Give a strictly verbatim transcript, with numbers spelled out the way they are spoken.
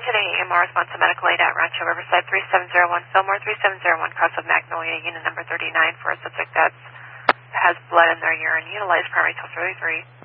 today, A M R response to medical aid at Rancho Riverside three seven zero one Fillmore three seven zero one Cross of Magnolia, unit number thirty-nine for a subject that has blood in their urine. Utilize primary till thirty-three.